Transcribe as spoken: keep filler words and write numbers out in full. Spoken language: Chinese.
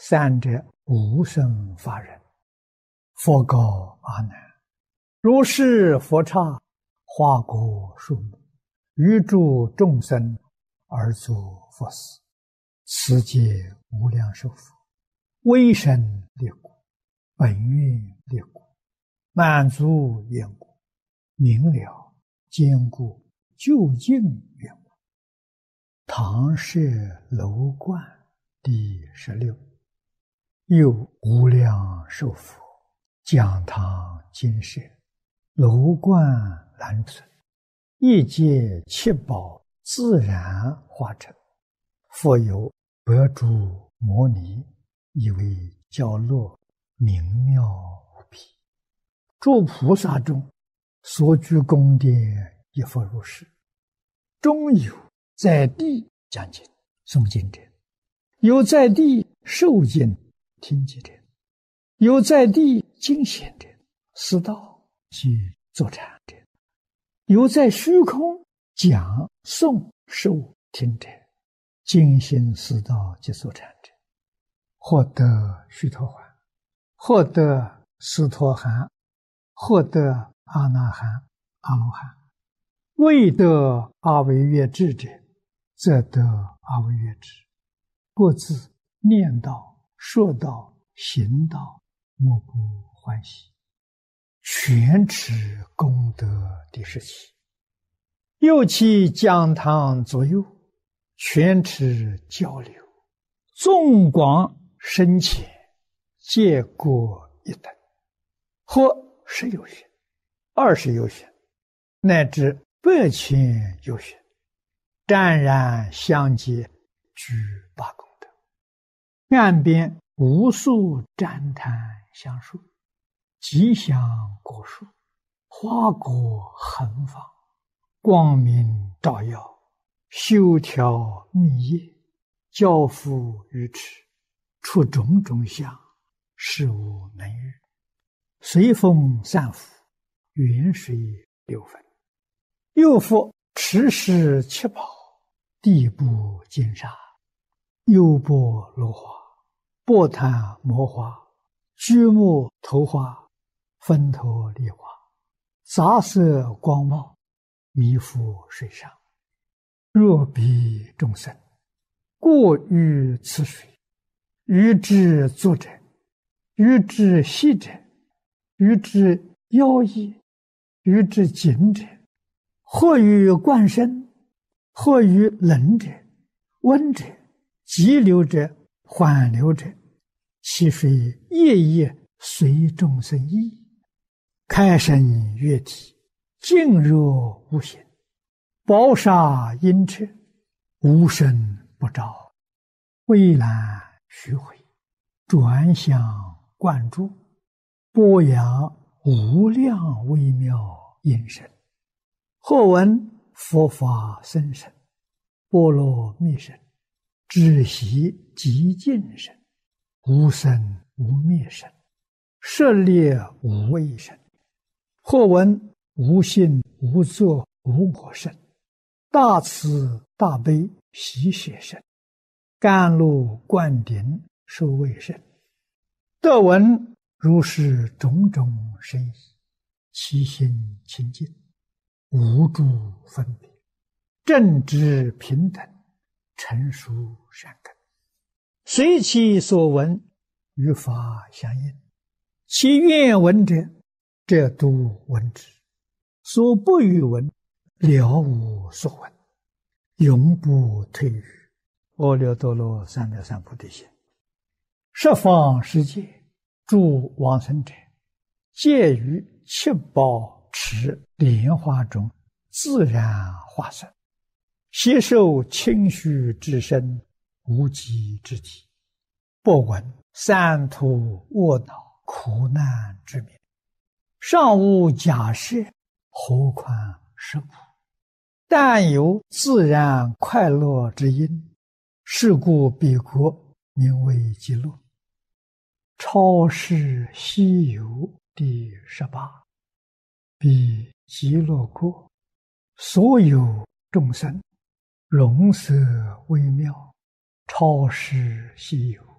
三者无生法忍。佛告阿难：如是佛刹，花果树木，于诸众生而作佛事，此皆无量寿佛，威神力故，本愿力故，满足愿故，明了坚固究竟愿故。唐舍楼观第十六。又无量寿佛讲堂金舍，楼观栏存，一界七宝自然化成，复有百诸摩尼，以为角落，明妙无比。诸菩萨中所居宫殿，亦复如是。中有在地讲经诵经者，有在地受经听经者，有在地经显者，思道及坐禅者，有在虚空讲诵受听者，精心思道及坐禅者，获得须陀洹，获得斯陀含，获得阿那含、阿罗汉。未得阿惟越致者，则得阿惟越致。各自念道、说道、行道，莫不欢喜。全持功德第十七。又其讲堂左右，全持交流，纵广深浅，皆各一等，或十有寻，二十有寻，乃至百千有寻，湛然相接，具八功德。岸边无数赞叹相述，吉祥果树，花果横放，光明照耀，修条密叶，交付于池，出种种相，事无能喻。随风散伏，远水流分。又复持世七宝，地部金沙，优波罗花，波檀摩花，居木头花，分头梨花，杂色光茂，弥覆水上。若彼众生过于此水，于之坐者，于之息者，于之腰衣，于之颈者，或于冠身，或于冷者、温者、急流者、缓流者，其水夜夜随众生意，开生悦体，静若无形，宝刹阴彻，无声不照，蔚蓝虚回，转向灌注，播扬无量微妙音声。或闻佛法僧声，波罗蜜声，止息极静声，无生无灭声，舍猎无畏声。或闻无性无作无我声，大慈大悲喜舍声，甘露灌顶受畏声。得闻如是种种声意，其心清净，无诸分别，正直平等，成熟善根，随其所闻，与法相应。其愿闻者，则度闻之；所不欲闻，了无所闻，永不退于阿耨多罗三藐三菩提心。十方世界诸往生者，皆于七宝池莲花中自然化身，悉受清虚之身，无极之体，不闻三途卧恼苦难之名，尚无假设，何况实苦？但有自然快乐之因，是故彼国名为极乐。超世西游第十八。彼极乐国，所有众生，容色微妙，超世西游，